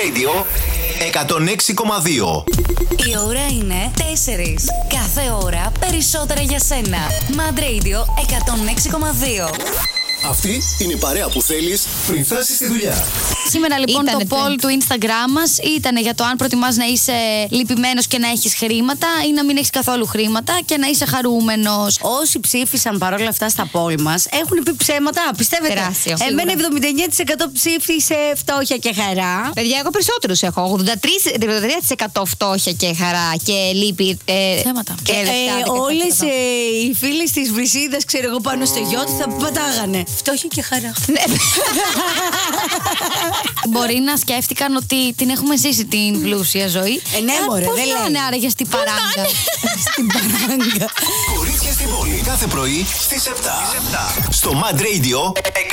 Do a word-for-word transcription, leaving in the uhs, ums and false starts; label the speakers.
Speaker 1: Radio εκατόν έξι κόμμα δύο.
Speaker 2: Η ώρα είναι τέσσερις. Κάθε ώρα περισσότερα για σένα. Mad Radio εκατόν έξι κόμμα δύο.
Speaker 1: Αυτή είναι η παρέα που θέλεις πριν φτάσεις στη δουλειά.
Speaker 3: Σήμερα λοιπόν
Speaker 4: Ήτανε
Speaker 3: το poll
Speaker 4: trend.
Speaker 3: του Instagram μας ήταν για το αν προτιμάς να είσαι λυπημένος και να έχεις χρήματα ή να μην έχεις καθόλου χρήματα και να είσαι χαρούμενος.
Speaker 4: Όσοι ψήφισαν παρόλα αυτά στα poll μας έχουν πει ψέματα, πιστεύετε.
Speaker 3: Τεράστιο,
Speaker 4: Εμένα
Speaker 3: σίγουρα.
Speaker 4: εβδομήντα εννέα τοις εκατό ψήφισε φτώχεια και χαρά.
Speaker 5: Παιδιά, εγώ περισσότερους έχω. ογδόντα τρία τοις εκατό φτώχεια και χαρά και λύπη. Ε,
Speaker 3: Θέματα.
Speaker 5: Και λεφτά,
Speaker 4: Ε,
Speaker 5: δεκαεπτά
Speaker 4: όλες
Speaker 5: τοις εκατό.
Speaker 4: ε, οι φίλες της Βρυσίδας, ξέρω εγώ, πάνω στο γιότ θα πατάγανε. Φτώχεια και χαρά.
Speaker 3: Μπορεί να σκέφτηκαν ότι την έχουμε ζήσει την πλούσια ζωή.
Speaker 4: Ε, ναι,
Speaker 3: Α,
Speaker 4: μωρέ,
Speaker 3: πώς
Speaker 4: δεν
Speaker 3: να
Speaker 4: λένε.
Speaker 3: είναι άραγε στην παράγκα.
Speaker 4: Στην παράγκα.
Speaker 1: Κορίτσια στην πόλη κάθε πρωί στις επτά. Στο Mad Radio